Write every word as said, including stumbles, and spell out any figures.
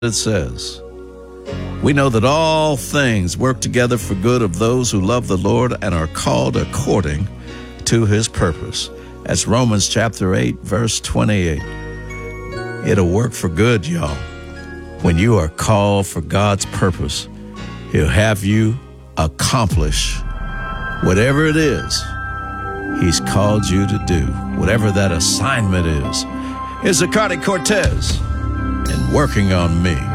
it says. We know that all things work together for good of those who love the Lord and are called according to his purpose. That's Romans chapter eight, verse twenty-eight. It'll work for good, y'all. When you are called for God's purpose, he'll have you accomplish whatever it is he's called you to do, whatever that assignment is. Here's Zacardi Cortez and Working on Me.